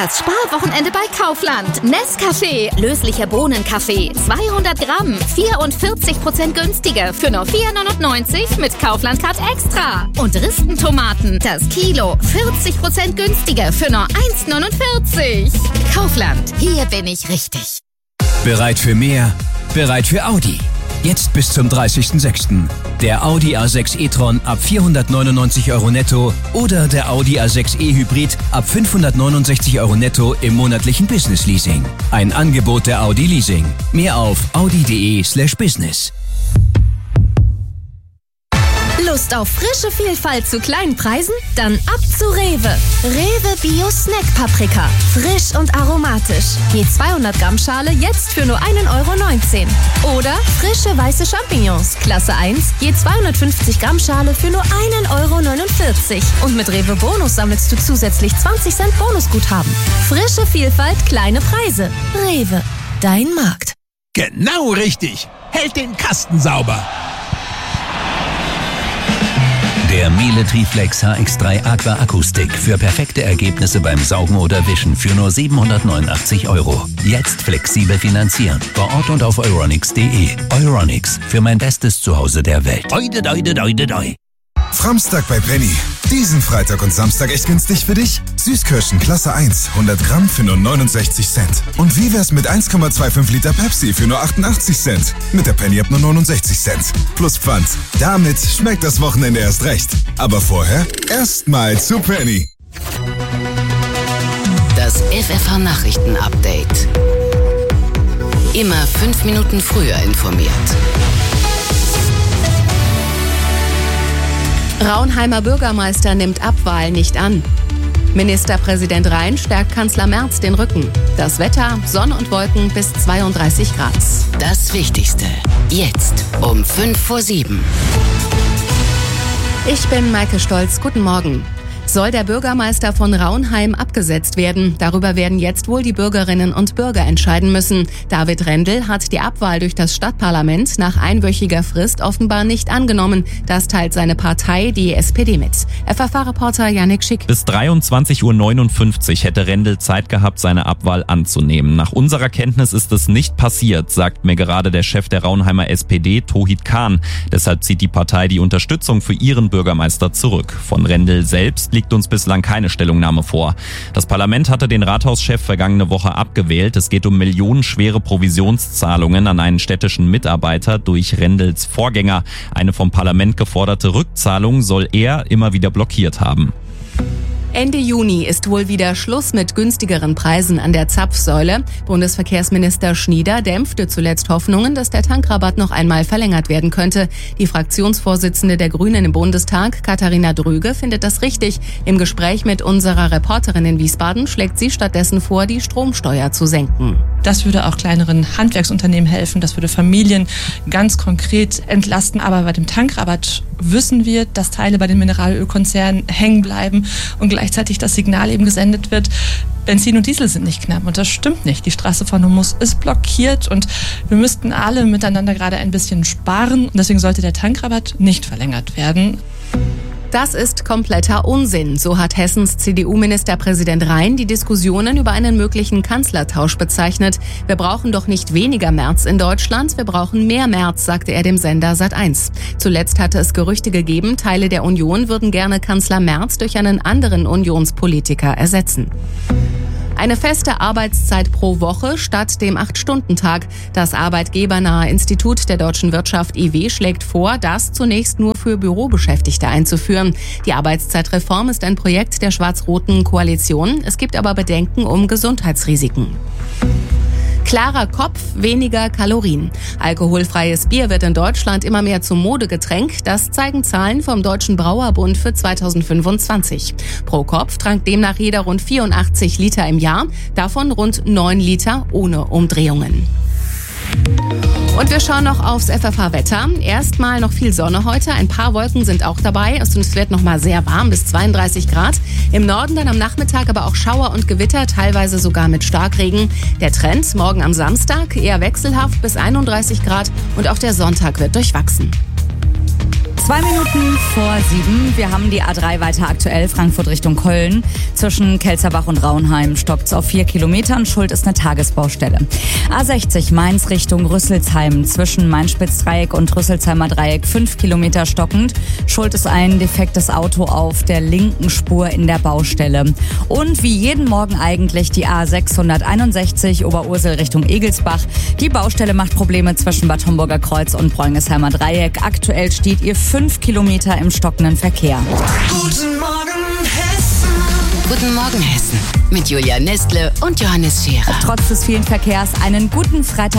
Das Sparwochenende bei Kaufland. Nescafé, löslicher Bohnenkaffee, 200 Gramm, 44% günstiger für nur 4,99 mit Kaufland Card Extra. Und Ristentomaten, das Kilo, 40% günstiger für nur 1,49. Kaufland, hier bin ich richtig. Bereit für mehr? Bereit für Audi. Jetzt bis zum 30.06. Der Audi A6 e-tron ab 499 € netto oder der Audi A6 e-Hybrid ab 569 € netto im monatlichen Business-Leasing. Ein Angebot der Audi Leasing. Mehr auf audi.de/business. Lust auf frische Vielfalt zu kleinen Preisen? Dann ab zu Rewe. Rewe Bio Snack Paprika. Frisch und aromatisch. Je 200 Gramm Schale jetzt für nur 1,19 €. Oder frische weiße Champignons. Klasse 1. Je 250 Gramm Schale für nur 1,49 €. Und mit Rewe Bonus sammelst du zusätzlich 20 Cent Bonusguthaben. Frische Vielfalt, kleine Preise. Rewe. Dein Markt. Genau richtig. Hält den Kasten sauber. Der Miele Triflex HX3 Aqua Akustik für perfekte Ergebnisse beim Saugen oder Wischen für nur 789 €. Jetzt flexibel finanzieren. Vor Ort und auf euronics.de. Euronics, für mein bestes Zuhause der Welt. Oide, doide, doide, doi. Framstag bei Penny. Diesen Freitag und Samstag echt günstig für dich? Süßkirschen Klasse 1, 100 Gramm für nur 69 Cent. Und wie wär's mit 1,25 Liter Pepsi für nur 88 Cent? Mit der Penny ab nur 69 Cent. Plus Pfand. Damit schmeckt das Wochenende erst recht. Aber vorher erstmal zu Penny. Das FFH-Nachrichten-Update. Immer 5 Minuten früher informiert. Raunheimer Bürgermeister nimmt Abwahl nicht an. Ministerpräsident Rhein stärkt Kanzler Merz den Rücken. Das Wetter, Sonne und Wolken bis 32 Grad. Das Wichtigste. Jetzt um 6:55. Ich bin Maike Stolz. Guten Morgen. Soll der Bürgermeister von Raunheim abgesetzt werden? Darüber werden jetzt wohl die Bürgerinnen und Bürger entscheiden müssen. David Rendel hat die Abwahl durch das Stadtparlament nach einwöchiger Frist offenbar nicht angenommen. Das teilt seine Partei, die SPD, mit. FFH-Reporter Yannick Schick. Bis 23:59 Uhr hätte Rendel Zeit gehabt, seine Abwahl anzunehmen. Nach unserer Kenntnis ist es nicht passiert, sagt mir gerade der Chef der Raunheimer SPD, Tohit Kahn. Deshalb zieht die Partei die Unterstützung für ihren Bürgermeister zurück. Von Rendel selbst liegt uns bislang keine Stellungnahme vor. Das Parlament hatte den Rathauschef vergangene Woche abgewählt. Es geht um millionenschwere Provisionszahlungen an einen städtischen Mitarbeiter durch Rendels Vorgänger. Eine vom Parlament geforderte Rückzahlung soll er immer wieder blockiert haben. Ende Juni ist wohl wieder Schluss mit günstigeren Preisen an der Zapfsäule. Bundesverkehrsminister Schnieder dämpfte zuletzt Hoffnungen, dass der Tankrabatt noch einmal verlängert werden könnte. Die Fraktionsvorsitzende der Grünen im Bundestag, Katharina Dröge, findet das richtig. Im Gespräch mit unserer Reporterin in Wiesbaden schlägt sie stattdessen vor, die Stromsteuer zu senken. Das würde auch kleineren Handwerksunternehmen helfen, das würde Familien ganz konkret entlasten. Aber bei dem Tankrabatt wissen wir, dass Teile bei den Mineralölkonzernen hängen bleiben und gleichzeitig das Signal eben gesendet wird, Benzin und Diesel sind nicht knapp. Und das stimmt nicht. Die Straße von Hormuz ist blockiert und wir müssten alle miteinander gerade ein bisschen sparen. Und deswegen sollte der Tankrabatt nicht verlängert werden. Das ist kompletter Unsinn, so hat Hessens CDU-Ministerpräsident Rhein die Diskussionen über einen möglichen Kanzlertausch bezeichnet. Wir brauchen doch nicht weniger Merz in Deutschland, wir brauchen mehr Merz, sagte er dem Sender Sat.1. Zuletzt hatte es Gerüchte gegeben, Teile der Union würden gerne Kanzler Merz durch einen anderen Unionspolitiker ersetzen. Eine feste Arbeitszeit pro Woche statt dem 8-Stunden-Tag. Das arbeitgebernahe Institut der deutschen Wirtschaft IW schlägt vor, das zunächst nur für Bürobeschäftigte einzuführen. Die Arbeitszeitreform ist ein Projekt der schwarz-roten Koalition. Es gibt aber Bedenken um Gesundheitsrisiken. Klarer Kopf, weniger Kalorien. Alkoholfreies Bier wird in Deutschland immer mehr zum Modegetränk. Das zeigen Zahlen vom Deutschen Brauerbund für 2025. Pro Kopf trank demnach jeder rund 84 Liter im Jahr, davon rund 9 Liter ohne Umdrehungen. Und wir schauen noch aufs FFH-Wetter. Erstmal noch viel Sonne heute. Ein paar Wolken sind auch dabei. Es wird noch mal sehr warm, bis 32 Grad. Im Norden dann am Nachmittag aber auch Schauer und Gewitter, teilweise sogar mit Starkregen. Der Trend morgen am Samstag eher wechselhaft bis 31 Grad und auch der Sonntag wird durchwachsen. 2 Minuten vor 7. Wir haben die A3 weiter aktuell, Frankfurt Richtung Köln. Zwischen Kelzerbach und Raunheim stockt's auf 4 Kilometern. Schuld ist eine Tagesbaustelle. A60 Mainz Richtung Rüsselsheim. Zwischen Main-Spitz-Dreieck und Rüsselsheimer Dreieck 5 Kilometer stockend. Schuld ist ein defektes Auto auf der linken Spur in der Baustelle. Und wie jeden Morgen eigentlich die A661 Oberursel Richtung Egelsbach. Die Baustelle macht Probleme zwischen Bad Homburger Kreuz und Bräunisheimer Dreieck. Aktuell steht ihr 5 Kilometer im stockenden Verkehr. Guten Morgen, Hessen. Guten Morgen, Hessen. Mit Julia Nestle und Johannes Scherer. Trotz des vielen Verkehrs einen guten Freitag.